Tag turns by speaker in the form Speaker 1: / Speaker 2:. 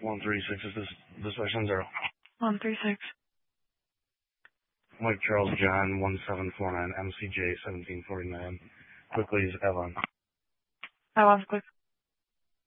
Speaker 1: 136 is this dispatch 0.
Speaker 2: 136.
Speaker 1: Mike Charles John 1749 MCJ 1749. Quickly is Evan.
Speaker 2: I want quick.